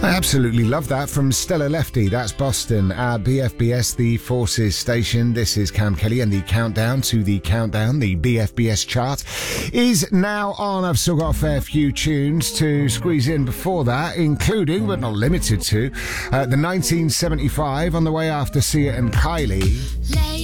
I absolutely love that from Stella Lefty. That's Boston at BFBS, the Forces station. This is Cam Kelly, and the countdown to the countdown. The BFBS chart is now on. I've still got a fair few tunes to squeeze in before that, including, but not limited to, the 1975 on the way after Sia and Kylie.